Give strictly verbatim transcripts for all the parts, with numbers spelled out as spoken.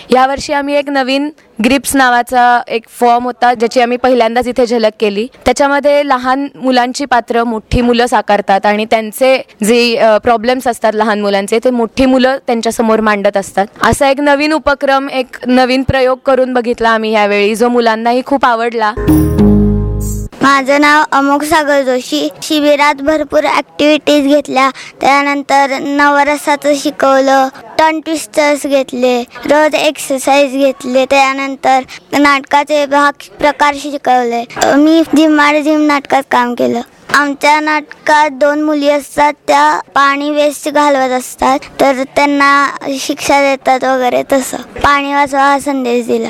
यावर्षी आम्ही एक नवीन ग्रिप्स नावाचा एक फॉर्म होता, ज्याची आम्ही पहिल्यांदाच इथे झलक केली. त्याच्यामध्ये लहान मुलांची पात्र मोठी मुलं साकारतात आणि त्यांचे जे प्रॉब्लेम्स असतात लहान मुलांचे ते मोठी मुलं त्यांच्यासमोर मांडत असतात. असा एक नवीन उपक्रम, एक नवीन प्रयोग करून बघितला आम्ही यावेळी, जो मुलांनाही खूप आवडला. माझं नाव अमोघ सागर जोशी. शिबिरात भरपूर ॲक्टिव्हिटीज घेतल्या. त्यानंतर नवरसाचं शिकवलं, टर्न ट्विस्टर्स घेतले, रोज एक्सरसाइज घेतले. त्यानंतर नाटकाचे भाग प्रकार शिकवले. मी झिम्माड झिम नाटकात काम केलं. आमच्या नाटकात दोन मुली असतात, त्या पाणी वेस्ट घालवत असतात, तर त्यांना शिक्षा देतात वगैरे. तसं पाणी वाचवा हा संदेश दिला.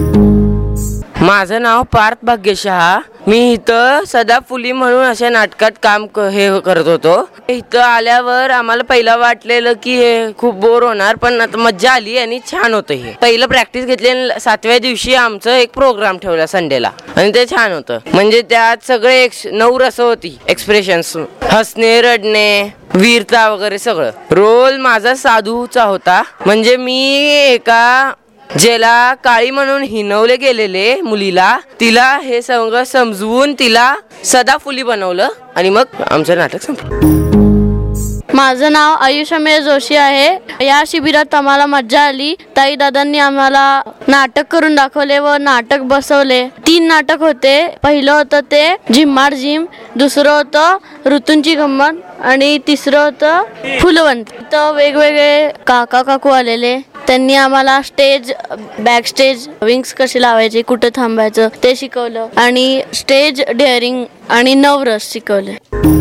माझं नाव पार्थ भाग्यशहा. मी इथं सदाफुली म्हणून अशा नाटकात काम क हे करत होतो. इथं आल्यावर आम्हाला पहिलं वाटलेलं की हे खूप बोर होणार, पण आता मज्जा आली आणि छान होतं. हे पहिलं प्रॅक्टिस घेतली. सातव्या दिवशी आमचं एक प्रोग्राम ठेवला संडेला आणि ते छान होतं. म्हणजे त्यात सगळे एक नऊ रसं होती, एक्सप्रेशन्स, हसणे, रडणे, वीरता वगैरे सगळं. रोल माझा साधूचा होता. म्हणजे मी एका ज्याला काळी म्हणून हिनवले गेलेले मुलीला, तिला हे सगळं समजवून तिला सदाफुली बनवलं आणि मग आमचं नाटक संपलं. माझं नाव आयुष अमेय जोशी आहे. या शिबिरात आम्हाला मज्जा आली. ताई दादांनी आम्हाला नाटक करून दाखवले व नाटक बसवले. तीन नाटक होते. पहिलं होतं ते झिम्माड झिम, दुसरं होतं ऋतूंची गंमत आणि तिसरं होतं फुलवंत. तर वेगवेगळे काका काकू आलेले, त्यांनी आम्हाला स्टेज, बॅक स्टेज, विंग्स कसे लावायचे, कुठं थांबायचं ते शिकवलं आणि स्टेज डेअरिंग आणि नवरस शिकवले.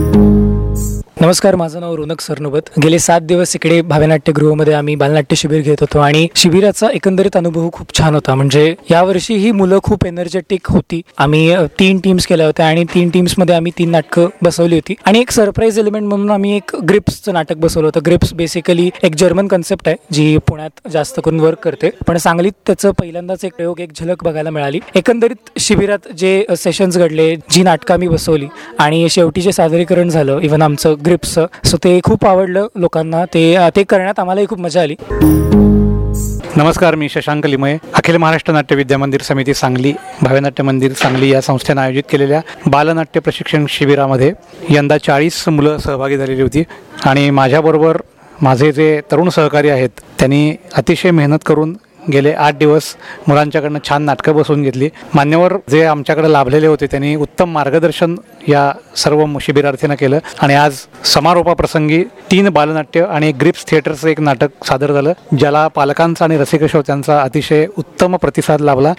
नमस्कार, माझं नाव रोनक सरनोबत. गेले सात दिवस इकडे भाव्यनाट्यगृहामध्ये आम्ही बालनाट्य शिबिर घेत होतो आणि शिबिराचा एकंदरीत अनुभव खूप छान होता. म्हणजे यावर्षी ही मुलं खूप एनर्जेटिक होती. आम्ही तीन टीम्स केल्या होत्या आणि तीन टीम्समध्ये आम्ही तीन नाटकं बसवली होती आणि एक सरप्राईज एलिमेंट म्हणून आम्ही एक ग्रिप्सचं नाटक बसवलं होतं. ग्रिप्स बेसिकली एक जर्मन कन्सेप्ट आहे, जी पुण्यात जास्त करून वर्क करते, पण सांगलीत त्याचं पहिल्यांदाच एक प्रयोग, एक झलक बघायला मिळाली. एकंदरीत शिबिरात जे सेशन्स घडले, जी नाटकं आम्ही बसवली आणि शेवटी जे सादरीकरण झालं इव्हन आमचं ग्रिप्सचं, सो ते खूप आवडलं लोकांना. ते ते करण्यात आम्हालाही खूप मजा आली. नमस्कार, मी शशांक लिमये. अखिल महाराष्ट्र नाट्य विद्या मंदिर समिती सांगली, भाव्यनाट्य मंदिर सांगली या संस्थेनं आयोजित केलेल्या बालनाट्य प्रशिक्षण शिबिरामध्ये यंदा चाळीस मुलं सहभागी झालेली होती आणि माझ्याबरोबर माझे जे तरुण सहकारी आहेत त्यांनी अतिशय मेहनत करून गेले आठ दिवस मुलांच्याकडनं छान नाटकं बसवून घेतली. मान्यवर जे आमच्याकडे लाभलेले होते त्यांनी उत्तम मार्गदर्शन या सर्व शिबिरार्थींना केलं आणि आज समारोपाप्रसंगी तीन बालनाट्य आणि ग्रिप्स थिएटरचं एक नाटक सादर झालं, ज्याला पालकांचा आणि रसिक श्रोत्यांचा अतिशय उत्तम प्रतिसाद लाभला.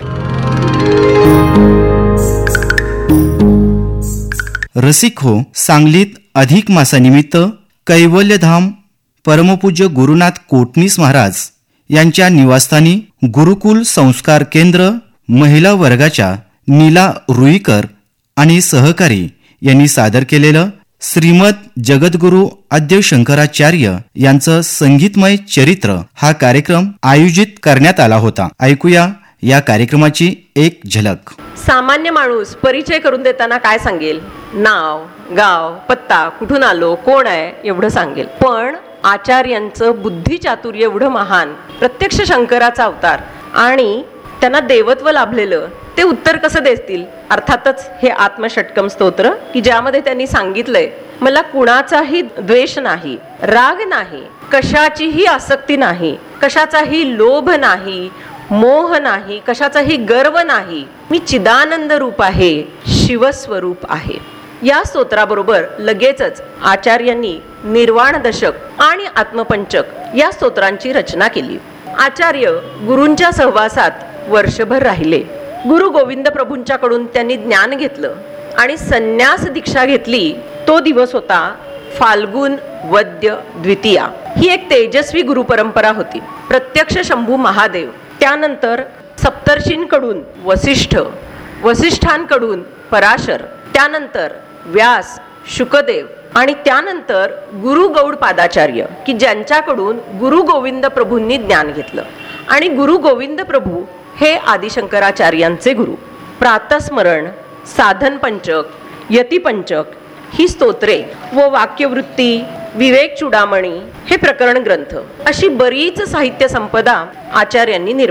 रसिक हो, सांगलीत अधिक मासानिमित्त कैवल्यधाम परमपूज्य गुरुनाथ कोटणीस महाराज यांच्या निवासस्थानी गुरुकुल संस्कार केंद्र महिला वर्गाच्या नीला रुईकर आणि सहकारी यांनी सादर केलेलं श्रीमद जगद्गुरु आद्य शंकराचार्य यांचं संगीतमय चरित्र हा कार्यक्रम आयोजित करण्यात आला होता. ऐकूया या कार्यक्रमाची एक झलक. सामान्य माणूस परिचय करून देताना काय सांगेल? नाव, गाव, पत्ता, कुठून आलो, कोण आहे एवढं सांगेल. पण आचार्यांचं बुद्धी चातुर्य एवढं महान, प्रत्यक्ष शंकराचा अवतार आणि त्यांना देवत्व लाभलेलं, ते उत्तर कसं देतील? अर्थातच हे आत्मषटकम स्तोत्र की ज्यामध्ये त्यांनी सांगितलंय, मला कुणाचाही द्वेष नाही, राग नाही, कशाचीही आसक्ती नाही, कशाचाही लोभ नाही, मोह नाही, कशाचाही गर्व नाही, मी चिदानंद रूप आहे, शिवस्वरूप आहे. या स्तोत्राबरोबर लगेचच आचार्यांनी निर्वाण दशक आणि आत्मपंचक या स्तोत्रांची रचना केली. आचार्य गुरूंच्या सहवासात वर्षभर राहिले. गुरु गोविंद प्रभूंच्याकडून त्यांनी ज्ञान घेतलं आणि संन्यास दीक्षा घेतली. तो दिवस होता फाल्गुन वद्य द्वितीया. ही एक तेजस्वी गुरुपरंपरा होती. प्रत्यक्ष शंभू महादेव, त्यानंतर सप्तर्षींकडून वसिष्ठ, वसिष्ठांकडून पराशर, त्यानंतर व्यास, शुकदेव आणि त्यानंतर गुरु गौड पादाचार्य की ज्यांच्याकडून गुरु गोविंद प्रभूंनी ज्ञान घेतलं. आणि गुरु गोविंद प्रभू हे आदिशंकराचार्यांचे गुरु. प्रातस्मरण, साधन पंचक, यती पंचक ही स्तोत्रे व वाक्यवृत्ती, विवेक चूडामणी हे प्रकरण ग्रंथ, अशी बरीच साहित्य संपदा आचार्यांनी निर्माण